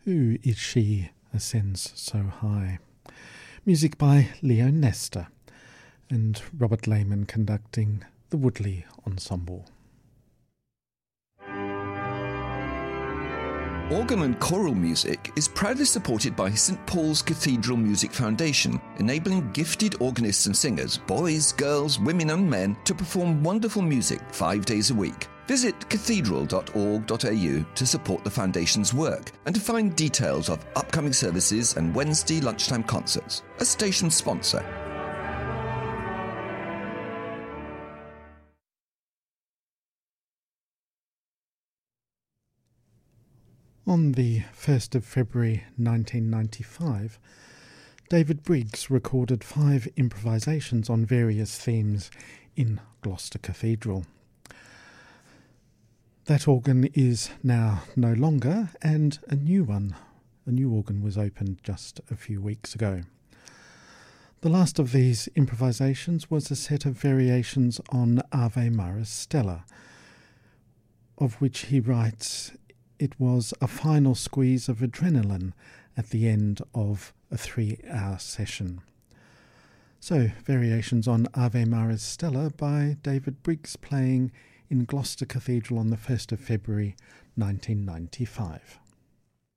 Who is she ascends so high? Music by Leo Nesta and Robert Lehman conducting the Woodley Ensemble. Organ and choral music is proudly supported by St Paul's Cathedral Music Foundation, enabling gifted organists and singers, boys, girls, women and men, to perform wonderful music 5 days a week. Visit cathedral.org.au to support the Foundation's work and to find details of upcoming services and Wednesday lunchtime concerts. A station sponsor. On the 1st of February 1995, David Briggs recorded 5 improvisations on various themes in Gloucester Cathedral. That organ is now no longer, and a new organ was opened just a few weeks ago. The last of these improvisations was a set of variations on Ave Maris Stella, of which he writes, "It was a final squeeze of adrenaline at the end of a 3-hour session." So, variations on Ave Maris Stella by David Briggs, playing in Gloucester Cathedral on the 1st of February 1995.